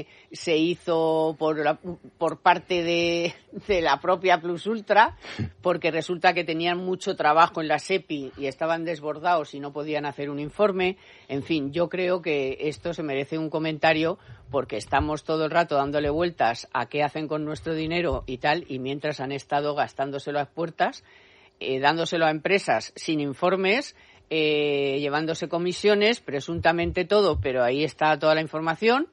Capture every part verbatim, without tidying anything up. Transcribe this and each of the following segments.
se hizo por la, por parte de, de la propia Plus Ultra, porque resulta que tenían mucho trabajo en la SEPI y estaban desbordados y no podían hacer un informe. En fin, yo creo que esto se merece un comentario porque estamos todo el rato dándole vueltas a qué hacen con nuestro dinero y tal, y mientras han estado gastándoselo a puertas, eh, dándoselo a empresas sin informes, eh, llevándose comisiones, presuntamente todo, pero ahí está toda la información.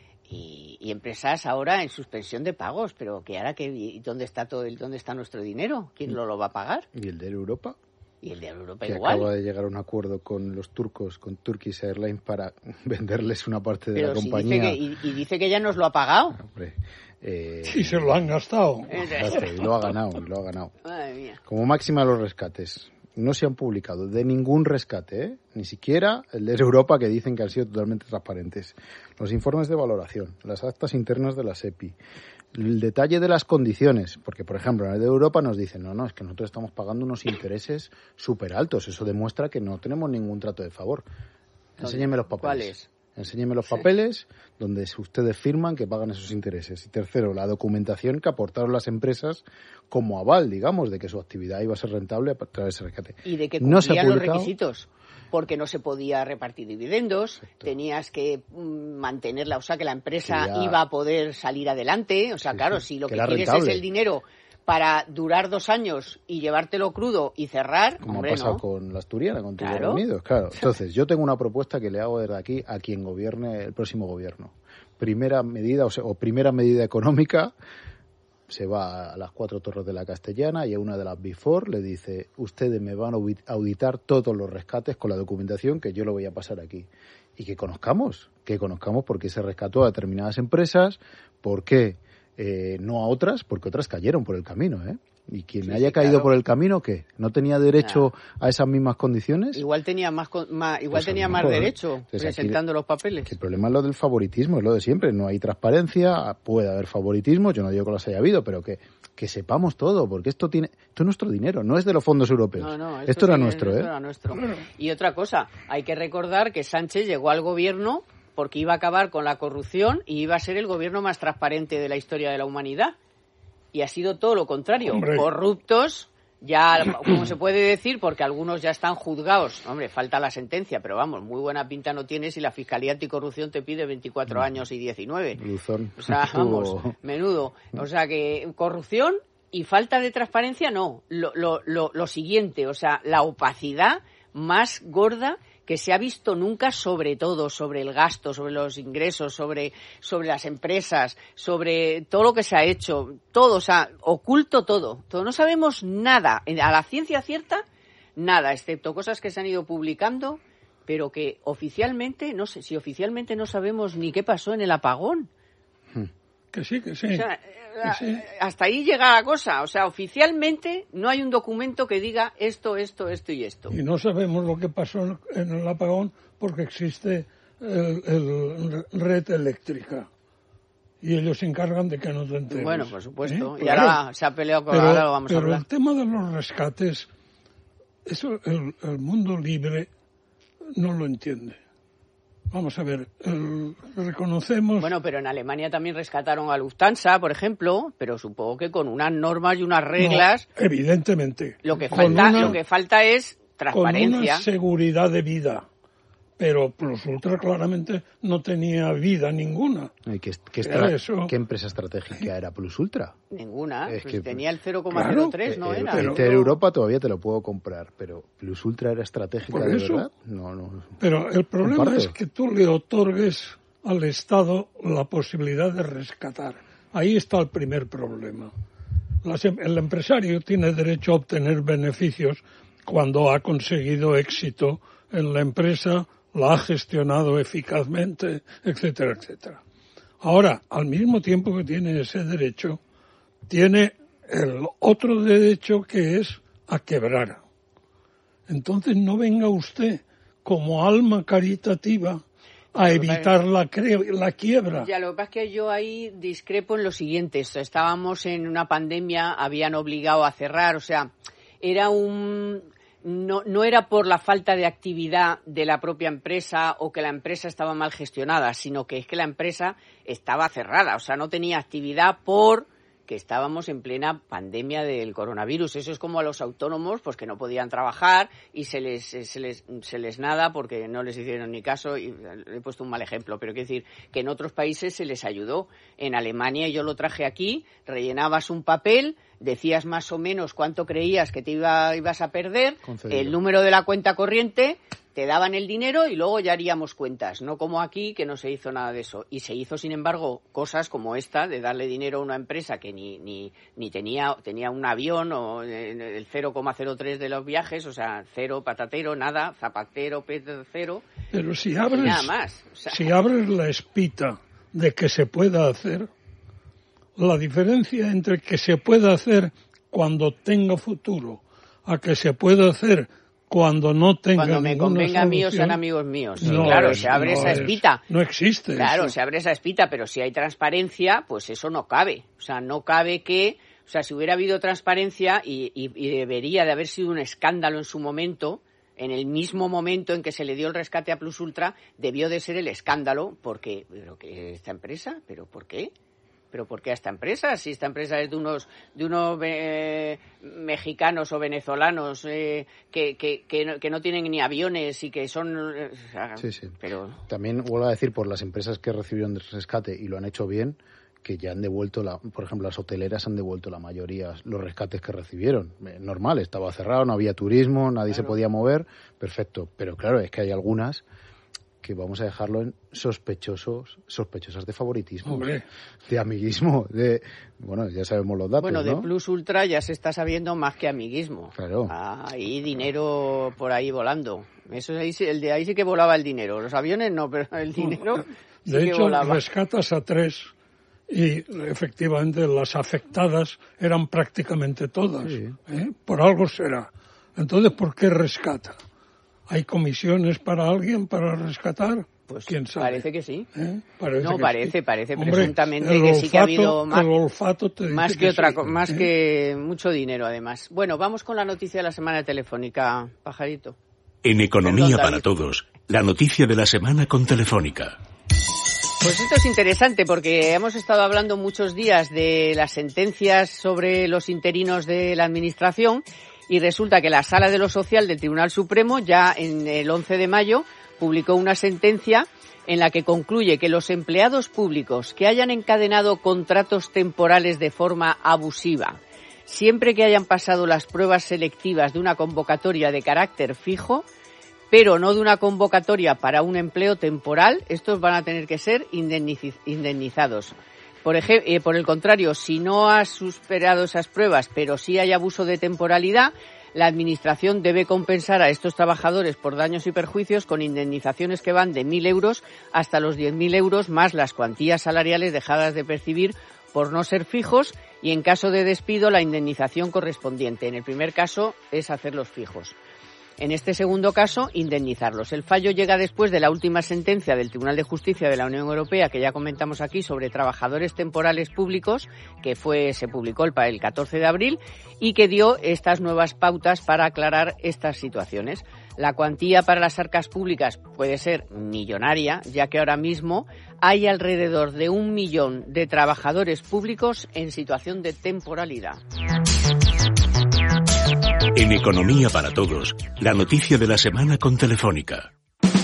Y, y empresas ahora en suspensión de pagos, pero que ahora que dónde está todo el dónde está nuestro dinero, quién lo, lo va a pagar. Y el de Europa. Y el de Europa que igual. Acaba de llegar a un acuerdo con los turcos, con Turkish Airlines, para venderles una parte de pero la si compañía. Dice que, y, y dice que ya nos lo ha pagado. Hombre, eh, sí, se lo han gastado. Exacto, y lo ha ganado, y lo ha ganado. Madre mía. Como máxima los rescates. No se han publicado de ningún rescate, ¿eh? Ni siquiera el de Europa, que dicen que han sido totalmente transparentes. Los informes de valoración, las actas internas de la SEPI, el detalle de las condiciones, porque, por ejemplo, en el de Europa nos dicen, no, no, es que nosotros estamos pagando unos intereses súper altos. Eso demuestra que no tenemos ningún trato de favor. Enséñeme los papeles. ¿Cuáles? Enséñeme los papeles donde ustedes firman que pagan esos intereses. Y tercero, la documentación que aportaron las empresas como aval, digamos, de que su actividad iba a ser rentable a través de ese rescate. Y de que cumplían no se ha los publicado... requisitos, porque no se podía repartir dividendos, Exacto. Tenías que mm, mantenerla, o sea, que la empresa que ya... iba a poder salir adelante. O sea, sí, claro, sí, si lo que que, era quieres rentable. es el dinero para durar dos años y llevártelo crudo y cerrar, como hombre, ha pasado ¿no? con la asturiana, con Claro. Estados Unidos, claro. Entonces, yo tengo una propuesta que le hago desde aquí a quien gobierne el próximo gobierno. Primera medida, o, sea, o primera medida económica, se va a las cuatro torres de la Castellana y a una de las Big Four le dice, ustedes me van a auditar todos los rescates con la documentación que yo lo voy a pasar aquí. Y que conozcamos, que conozcamos por qué se rescató a determinadas empresas, por qué eh, no a otras, porque otras cayeron por el camino, ¿eh? Y quien Sí, haya sí, caído claro. por el camino, ¿qué? ¿No tenía derecho a esas mismas condiciones? Igual tenía más, más igual Pues tenía a lo más mejor, derecho entonces, presentando aquí, los papeles. Que el problema es lo del favoritismo, es lo de siempre. No hay transparencia, puede haber favoritismo, yo no digo que los haya habido, pero que, que sepamos todo, porque esto tiene esto es nuestro dinero, no es de los fondos europeos. No, no, esto, esto era tiene- nuestro, esto ¿eh? era nuestro. Y otra cosa, hay que recordar que Sánchez llegó al gobierno porque iba a acabar con la corrupción y iba a ser el gobierno más transparente de la historia de la humanidad. Y ha sido todo lo contrario. Hombre. Corruptos, ya, como se puede decir, porque algunos ya están juzgados. Hombre, falta la sentencia, pero vamos, muy buena pinta no tiene si la Fiscalía Anticorrupción te pide veinticuatro años y diecinueve. Luzón. O sea, vamos, menudo. O sea que corrupción y falta de transparencia, no. Lo, lo, lo, lo siguiente, o sea, la opacidad más gorda que se ha visto nunca, sobre todo, sobre el gasto, sobre los ingresos, sobre, sobre las empresas, sobre todo lo que se ha hecho, todo, o sea, oculto todo. todo. No sabemos nada, a la ciencia cierta, nada, excepto cosas que se han ido publicando, pero que oficialmente, no sé, si oficialmente no sabemos ni qué pasó en el apagón. Que sí, que sí. O sea, que sí. hasta ahí llega la cosa. O sea, oficialmente no hay un documento que diga esto, esto, esto y esto. Y no sabemos lo que pasó en el apagón porque existe el, el red eléctrica. Y ellos se encargan de que no te enteres. Bueno, por supuesto. ¿Eh? Y Claro. ahora se ha peleado con... Pero, ahora lo vamos pero a hablar. el tema de los rescates, eso el, el mundo libre no lo entiende. Vamos a ver, el, reconocemos... Bueno, pero en Alemania también rescataron a Lufthansa, por ejemplo, pero supongo que con unas normas y unas reglas. No, evidentemente. Lo que Con falta, una- lo que falta es Con transparencia. una seguridad de vida. Pero Plus Ultra claramente no tenía vida ninguna. ¿Y qué, qué, Era estra- eso. ¿Qué empresa estratégica era Plus Ultra? Ninguna. Es pues que- tenía el cero coma cero tres, Claro, ¿no Eh, era? el pero- de Europa todavía te lo puedo comprar, pero Plus Ultra era estratégica Por de eso. verdad. No, no. Pero el problema Comparto. es que tú le otorgues al Estado la posibilidad de rescatar. Ahí está el primer problema. Las em- el empresario tiene derecho a obtener beneficios cuando ha conseguido éxito en la empresa, la ha gestionado eficazmente, etcétera, etcétera. Ahora, al mismo tiempo que tiene ese derecho, tiene el otro derecho que es a quebrar. Entonces no venga usted como alma caritativa a evitar la, cre- la quiebra. Ya, lo que pasa es que yo ahí discrepo en lo siguiente. Estábamos en una pandemia, habían obligado a cerrar, o sea, era un... no, no era por la falta de actividad de la propia empresa o que la empresa estaba mal gestionada, sino que es que la empresa estaba cerrada, o sea, no tenía actividad por que estábamos en plena pandemia del coronavirus. Eso es como a los autónomos, pues que no podían trabajar y se les se les se les nada porque no les hicieron ni caso, y he puesto un mal ejemplo, pero quiero decir que en otros países se les ayudó. En Alemania, yo lo traje aquí, rellenabas un papel, decías más o menos cuánto creías que te iba, ibas a perder, concedido, el número de la cuenta corriente, te daban el dinero y luego ya haríamos cuentas, no como aquí, que no se hizo nada de eso. Y se hizo, sin embargo, cosas como esta, de darle dinero a una empresa que ni ni ni tenía tenía un avión, o el cero coma cero tres de los viajes, o sea, cero, patatero, nada, zapatero, cero, pero si abres, nada más. O sea, si abres la espita de que se pueda hacer, la diferencia entre que se pueda hacer cuando tenga futuro a que se pueda hacer cuando no tenga Cuando me convenga a mí o sean amigos míos. No claro, es, se abre no esa es, espita. No existe Claro, eso. se abre esa espita, pero si hay transparencia, pues eso no cabe. O sea, no cabe que... O sea, si hubiera habido transparencia, y, y, y debería de haber sido un escándalo en su momento, en el mismo momento en que se le dio el rescate a Plus Ultra, debió de ser el escándalo, porque... ¿Pero qué esta empresa? ¿Pero por qué? ¿Pero por qué a esta empresa? Si esta empresa es de unos de unos eh, mexicanos o venezolanos eh, que, que, que, no, que no tienen ni aviones y que son... Eh, o sea, sí, sí. Pero... También vuelvo a decir, por las empresas que recibieron rescate y lo han hecho bien, que ya han devuelto, la, por ejemplo, las hoteleras han devuelto la mayoría los rescates que recibieron. Eh, normal, estaba cerrado, no había turismo, nadie claro. se podía mover, perfecto. Pero claro, es que hay algunas que vamos a dejarlo en sospechosos, sospechosas de favoritismo, Hombre. de amiguismo, de, bueno, ya sabemos los datos, Bueno, de ¿no? Plus Ultra ya se está sabiendo más que amiguismo. Claro. Hay dinero por ahí volando. Eso ahí, sí- el de ahí sí que volaba el dinero. Los aviones no, pero el dinero sí De que hecho, volaba. rescatas a tres y efectivamente las afectadas eran prácticamente todas. Sí. ¿eh? Por algo será. Entonces, ¿por qué rescata? ¿Hay comisiones para alguien para rescatar? Pues ¿Quién sabe? parece que sí. ¿Eh? Parece No, que parece, sí. parece Hombre, presuntamente el que sí que ha olfato- habido más, el olfato te dice más que, que otra sí, co- más ¿eh? que mucho dinero, además. Bueno, vamos con la noticia de la semana telefónica, Pajarito. En Economía Perdón, para David. Todos, la noticia de la semana con Telefónica. Pues esto es interesante porque hemos estado hablando muchos días de las sentencias sobre los interinos de la Administración y resulta que la Sala de lo Social del Tribunal Supremo ya en el once de mayo publicó una sentencia en la que concluye que los empleados públicos que hayan encadenado contratos temporales de forma abusiva, siempre que hayan pasado las pruebas selectivas de una convocatoria de carácter fijo, pero no de una convocatoria para un empleo temporal, estos van a tener que ser indemniz- indemnizados. Por ej- eh, por el contrario, si no has superado esas pruebas, pero sí hay abuso de temporalidad, la Administración debe compensar a estos trabajadores por daños y perjuicios con indemnizaciones que van de mil euros hasta los diez mil euros, más las cuantías salariales dejadas de percibir por no ser fijos, y en caso de despido la indemnización correspondiente. En el primer caso es hacerlos fijos. En este segundo caso, indemnizarlos. El fallo llega después de la última sentencia del Tribunal de Justicia de la Unión Europea, que ya comentamos aquí, sobre trabajadores temporales públicos, que fue se publicó el, el catorce de abril, y que dio estas nuevas pautas para aclarar estas situaciones. La cuantía para las arcas públicas puede ser millonaria, ya que ahora mismo hay alrededor de un millón de trabajadores públicos en situación de temporalidad. En Economía para Todos, la noticia de la semana con Telefónica.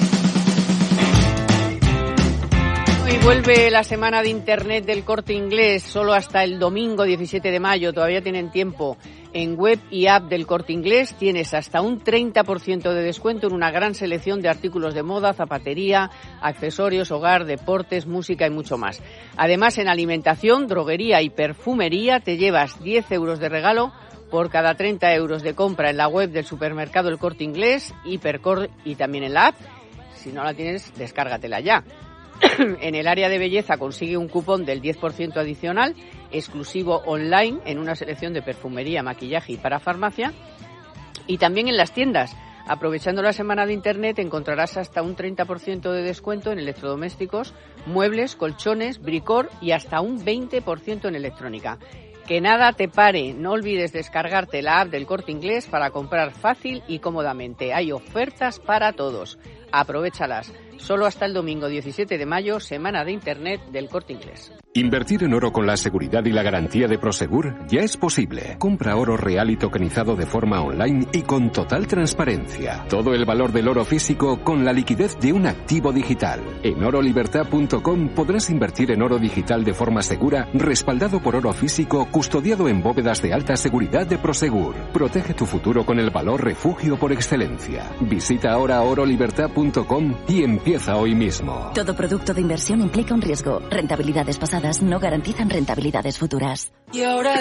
Y vuelve la semana de Internet del Corte Inglés, solo hasta el domingo diecisiete de mayo, todavía tienen tiempo. En web y app del Corte Inglés tienes hasta un treinta por ciento de descuento en una gran selección de artículos de moda, zapatería, accesorios, hogar, deportes, música y mucho más. Además, en alimentación, droguería y perfumería te llevas diez euros de regalo por cada treinta euros de compra en la web del supermercado El Corte Inglés, Hipercor y también en la app. Si no la tienes, descárgatela ya. En el área de belleza consigue un cupón del diez por ciento adicional, exclusivo online, en una selección de perfumería, maquillaje y para farmacia. Y también en las tiendas. Aprovechando la semana de Internet encontrarás hasta un treinta por ciento de descuento en electrodomésticos, muebles, colchones, bricor y hasta un veinte por ciento en electrónica. Que nada te pare, no olvides descargarte la app del Corte Inglés para comprar fácil y cómodamente. Hay ofertas para todos. Aprovéchalas. Solo hasta el domingo diecisiete de mayo, semana de Internet del Corte Inglés. Invertir en oro con la seguridad y la garantía de Prosegur ya es posible. Compra oro real y tokenizado de forma online y con total transparencia. Todo el valor del oro físico con la liquidez de un activo digital. En oro libertad punto com podrás invertir en oro digital de forma segura, respaldado por oro físico, custodiado en bóvedas de alta seguridad de Prosegur. Protege tu futuro con el valor refugio por excelencia. Visita ahora oro libertad punto com y empieza hoy mismo. Todo producto de inversión implica un riesgo. Rentabilidades pasadas no garantizan rentabilidades futuras. Y ahora